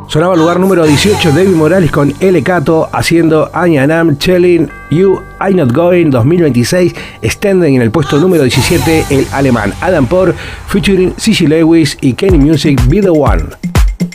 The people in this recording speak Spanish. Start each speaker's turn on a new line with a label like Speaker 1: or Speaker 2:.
Speaker 1: Sonaba el lugar número 18 David Morales con El Cato haciendo I Am Telling You I'm Not Going 2026. Standing en el puesto número 17 el alemán Adam Porr featuring Cissy Lewis y Kenny Music Be The One.